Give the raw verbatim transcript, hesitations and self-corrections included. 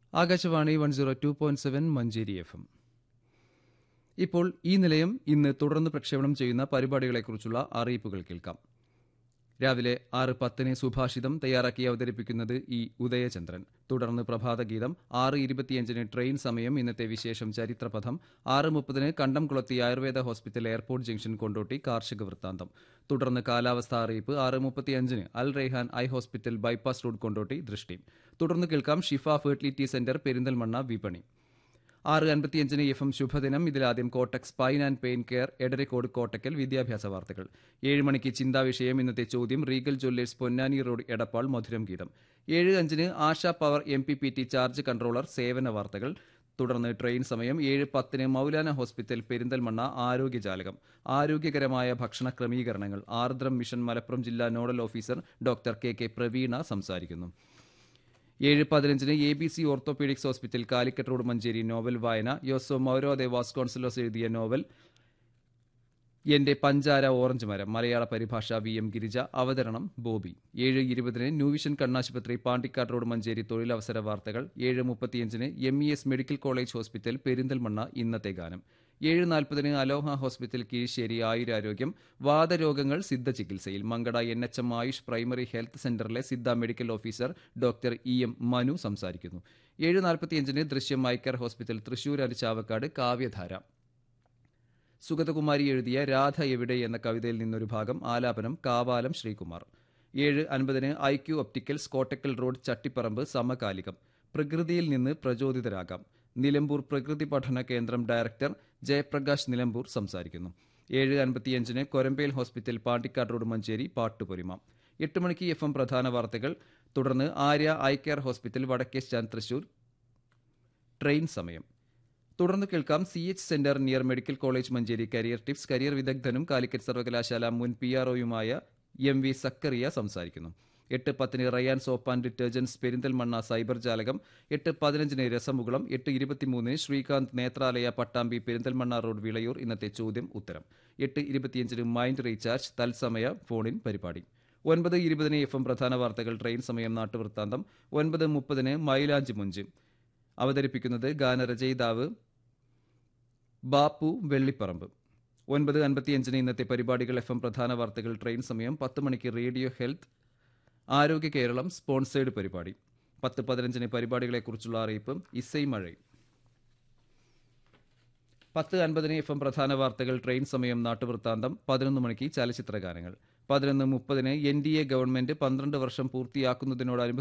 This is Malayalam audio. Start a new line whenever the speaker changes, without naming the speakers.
Akashvani one zero two point seven Manjeri F M. ഇപ്പോൾ ഈ നിലയം ഇന്ന് തുടർന്ന് പ്രക്ഷേപണം ചെയ്യുന്ന പരിപാടികളെക്കുറിച്ചുള്ള അറിയിപ്പുകൾ കേൾക്കാം. രാവിലെ ആറ് പത്തിന് സുഭാഷിതം തയ്യാറാക്കി അവതരിപ്പിക്കുന്നത് ഇ ഉദയചന്ദ്രൻ. തുടർന്ന് പ്രഭാതഗീതം. ആറ് ഇരുപത്തിയഞ്ചിന് ട്രെയിൻ സമയം. ഇന്നത്തെ വിശേഷം ചരിത്രപഥം. ആറ് മുപ്പതിന് കണ്ടംകുളത്തി Ayurveda hospital airport junction Kondotty കാർഷിക വൃത്താന്തം. തുടർന്ന് കാലാവസ്ഥാ അറിയിപ്പ്. ആറ് മുപ്പത്തിയഞ്ചിന് അൽ Raihan eye hospital bypass road Kondotty ദൃഷ്ടി. തുടർന്ന് കേൾക്കാം ഷിഫ ഫെർട്ടിലിറ്റി സെന്റർ പെരിന്തൽമണ്ണ വിപണി. ആറ് അൻപത്തിയഞ്ചിന് എഫ് എം ശുഭദിനം. ഇതിലാദ്യം Kotak spine and pain care എടരക്കോട് Kottakkal വിദ്യാഭ്യാസ വാർത്തകൾ. ഏഴ് മണിക്ക് ചിന്താവിഷയം. ഇന്നത്തെ ചോദ്യം Regal Jewellers Ponnani road Edappal മധുരം ഗീതം. ഏഴ് അഞ്ചിന് ആശ power M P P T charge controller സേവന വാർത്തകൾ. തുടർന്ന് ട്രെയിൻ സമയം. ഏഴ് പത്തിന് മൗലാന ഹോസ്പിറ്റൽ പെരിന്തൽമണ്ണ ആരോഗ്യജാലകം. ആരോഗ്യകരമായ ഭക്ഷണ ക്രമീകരണങ്ങൾ. ആർദ്രം മിഷൻ മലപ്പുറം ജില്ലാ nodal officer doctor K K Praveena സംസാരിക്കുന്നു. ഏഴ് പതിനഞ്ചിന് A B C orthopaedics hospital Calicut road Manjeri novel വായന. യോസോ മൗരോ ദെ വാസ്കോൺസലോസ് എഴുതിയ നോവൽ എന്റെ പഞ്ചാര ഓറഞ്ച് മരം. മലയാള പരിഭാഷ വി എം ഗിരിജ. അവതരണം ബോബി. ഏഴ് ഇരുപതിന് ന്യൂവിഷൻ കണ്ണാശുപത്രി പാണ്ടിക്കാട് റോഡ് മഞ്ചേരി തൊഴിലവസര വാർത്തകൾ. ഏഴ് മുപ്പത്തിയഞ്ചിന് M E S medical college hospital Perinthalmanna ഇന്നത്തെ ഗാനം. ഏഴ് നാൽപ്പതിന് അലോഹ ഹോസ്പിറ്റൽ കീഴ്ശ്ശേരി ആയുരാരോഗ്യം. വാതരോഗങ്ങൾ സിദ്ധ ചികിത്സയിൽ Mankada N H M Ayush primary health സെന്ററിലെ Siddha medical officer doctor E M Manu സംസാരിക്കുന്നു. ഏഴ് നാൽപ്പത്തിയഞ്ചിന് ദൃശ്യം Iker hospital Thrissur and Chavakkad കാവ്യധാര. സുഗതകുമാരി എഴുതിയ രാധ എവിടെ എന്ന കവിതയിൽ നിന്നൊരു ഭാഗം. ആലാപനം കാവാലം ശ്രീകുമാർ. ഏഴ് അൻപതിന് I Q opticals Kottakkal road Chattiparamba സമകാലികം. പ്രകൃതിയിൽ നിന്ന് പ്രചോദിതരാകാം. നിലമ്പൂർ പ്രകൃതി പഠന കേന്ദ്രം ഡയറക്ടർ ജയപ്രകാശ് നിലമ്പൂർ സംസാരിക്കുന്നു. ഏഴ് അൻപത്തിയഞ്ചിന് കൊരമ്പേൽ ഹോസ്പിറ്റൽ പാണ്ടിക്കാട് റോഡ് മഞ്ചേരി പാട്ടുപൊലിമ. എട്ട് മണിക്ക് എഫ് എം പ്രധാന വാർത്തകൾ. തുടർന്ന് ആര്യ ഐ കെയർ ഹോസ്പിറ്റൽ വടക്കേ സ്റ്റാൻഡ് തൃശൂർ ട്രെയിൻ സമയം. തുടർന്ന് കേൾക്കാം C H centre near medical college Manjeri career tips. Career വിദഗ്ധനും Calicut സർവകലാശാല മുൻ P R ഒയുമായ M V Zacharia സംസാരിക്കുന്നു. എട്ട് പത്തിന് Ryan soap and detergents Perinthalmanna cyber ജാലകം. എട്ട് പതിനഞ്ചിന് രസമുകുളം. എട്ട് ഇരുപത്തിമൂന്നിന് ശ്രീകാന്ത് നേത്രാലയ പട്ടാമ്പി പെരിന്തൽമണ്ണ റോഡ് വിളയൂർ ഇന്നത്തെ ചോദ്യം ഉത്തരം. എട്ട് ഇരുപത്തിയഞ്ചിന് മൈൻഡ് റീചാർജ് തത്സമയ ഫോണിൻ പരിപാടി. ഒൻപത് ഇരുപതിന് എഫ് എം പ്രധാന വാർത്തകൾ ട്രെയിൻ സമയം നാട്ടുവൃത്താന്തം. ഒൻപത് മുപ്പതിന് മൈലാഞ്ചി മുഞ്ച്. അവതരിപ്പിക്കുന്നത് ഗാനരചയിതാവ് ബാപ്പു വെള്ളിപ്പറമ്പ്. ഒൻപത് അൻപത്തിയഞ്ചിന് ഇന്നത്തെ പരിപാടികൾ എഫ് എം പ്രധാന വാർത്തകൾ ട്രെയിൻ സമയം. പത്ത് മണിക്ക് റേഡിയോ ഹെൽത്ത് ആരോഗ്യ കേരളം സ്പോൺസേഡ് പരിപാടി. പത്ത് പതിനഞ്ചിന് പരിപാടികളെക്കുറിച്ചുള്ള അറിയിപ്പ്. ഇസൈ മഴ. പത്ത് അൻപതിന് എഫ് എം പ്രധാന വാർത്തകൾ ട്രെയിൻ സമയം നാട്ടുവൃത്താന്തം. പതിനൊന്ന് മണിക്ക് ചലച്ചിത്ര ഗാനങ്ങൾ. പതിനൊന്ന് മുപ്പതിന് എൻ ഡി എ ഗവൺമെന്റ് പന്ത്രണ്ട് വർഷം പൂർത്തിയാക്കുന്നതിനോടനുബന്ധിച്ച്